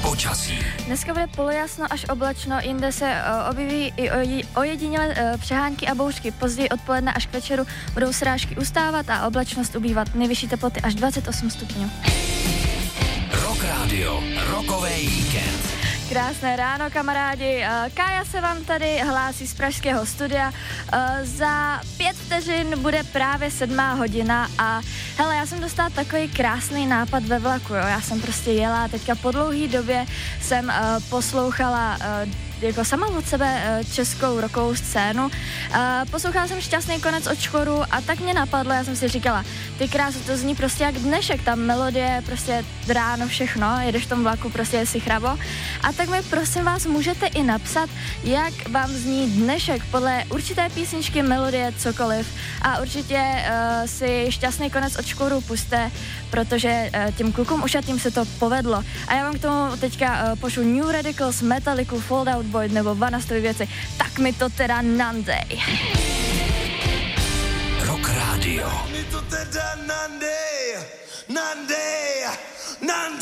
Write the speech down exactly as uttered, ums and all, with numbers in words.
Počasí. Dneska bude polojasno až oblačno, jinde se uh, objeví i oje- ojedinělé uh, přehánky a bouřky. Později odpoledne až k večeru budou srážky ustávat a oblačnost ubývat. Nejvyšší teploty až dvacet osm stupňů. Rock Radio, rokový víkend. Krásné ráno, kamarádi. Kája se vám tady hlásí z pražského studia. Za pět vteřin bude právě sedmá hodina a hele, já jsem dostala takový krásný nápad ve vlaku, jo. Já jsem prostě jela, teďka po dlouhý době jsem poslouchala jako sama od sebe českou rockovou scénu. Poslouchala jsem Šťastný konec od Škoru a tak mě napadlo, já jsem si říkala, ty krásu, to zní prostě jak dnešek, ta melodie, prostě ráno všechno, jedeš v tom vlaku, prostě je si chrabo. A tak mi prosím vás můžete i napsat, jak vám zní dnešek podle určité písničky, melodie, cokoliv. A určitě uh, si Šťastný konec od Škoru puste, protože uh, těm klukům ušatým se to povedlo. A já vám k tomu teďka uh, pošlu New Radicals, Metallica, Fall Out Boy nebo Vanastovy věci. Tak mi to teda nandej. Rock Radio. Mi to teda nandej, nandej, nandej.